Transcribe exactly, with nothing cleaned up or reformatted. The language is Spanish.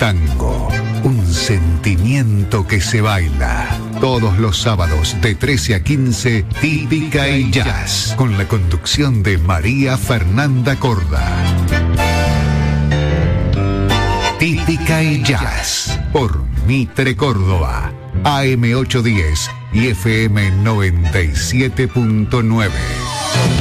tango, un sentimiento que se baila. Todos los sábados de trece a quince, Típica y Jazz, con la conducción de María Fernanda Corda. Típica y Jazz, por Mitre Córdoba, A M ochocientos diez y F M noventa y siete punto nueve.